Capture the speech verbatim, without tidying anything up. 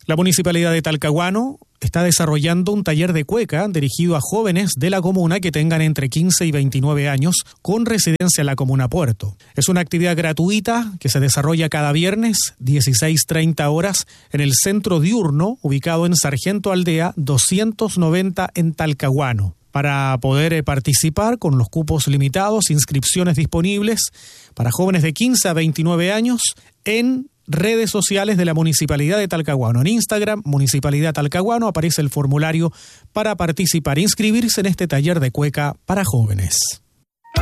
La Municipalidad de Talcahuano está desarrollando un taller de cueca dirigido a jóvenes de la comuna que tengan entre quince y veintinueve años con residencia en la comuna Puerto. Es una actividad gratuita que se desarrolla cada viernes, dieciséis treinta horas, en el centro diurno ubicado en Sargento Aldea doscientos noventa en Talcahuano. Para poder participar con los cupos limitados, inscripciones disponibles para jóvenes de quince a veintinueve años en redes sociales de la Municipalidad de Talcahuano. En Instagram, Municipalidad Talcahuano, aparece el formulario para participar e inscribirse en este taller de cueca para jóvenes.